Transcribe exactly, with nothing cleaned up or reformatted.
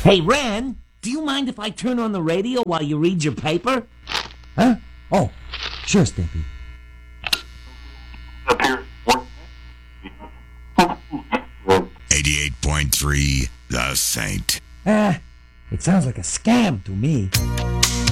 Hey, Ren, do you mind if I turn on the radio while you read your paper? Huh? Oh, sure, Stimpy. eighty-eight point three The Saint. Ah, it sounds like a scam to me.